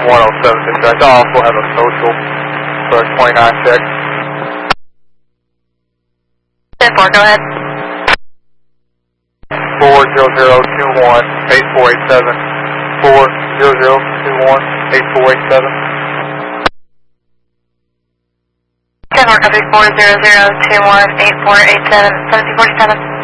107 dispatch. I also have a social for 29 check. 10-4, go ahead. 40021 8487. 40021 8487. 10-4, copy 40021 8487, 1747.